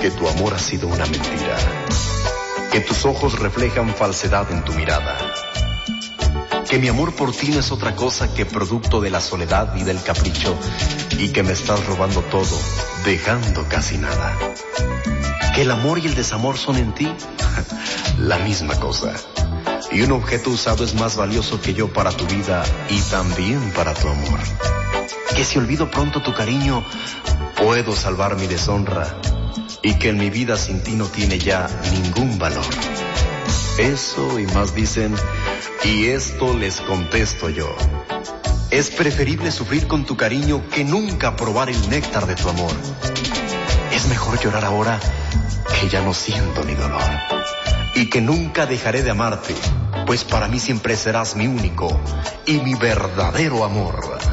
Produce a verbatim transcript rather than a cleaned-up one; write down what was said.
que tu amor ha sido una mentira, que tus ojos reflejan falsedad en tu mirada, que mi amor por ti no es otra cosa que producto de la soledad y del capricho, y que me estás robando todo, dejando casi nada. Que el amor y el desamor son en ti la misma cosa, y un objeto usado es más valioso que yo para tu vida y también para tu amor. Que si olvido pronto tu cariño, puedo salvar mi deshonra, y que en mi vida sin ti no tiene ya ningún valor. Eso y más dicen, y esto les contesto yo. Es preferible sufrir con tu cariño que nunca probar el néctar de tu amor. Es mejor llorar ahora que ya no siento ni dolor, y que nunca dejaré de amarte, pues para mí siempre serás mi único y mi verdadero amor.